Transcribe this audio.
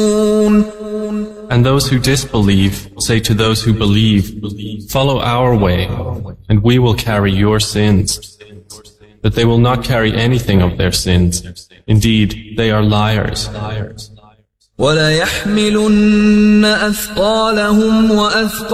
And those who disbelieve say to those who believe, follow our way, and we will carry your sins. But they will not carry anything of their sins. Indeed, they are liars. وَلَيَحْمِلُنَّ أَثْقَالَهُمْ وَأَثْقَالًا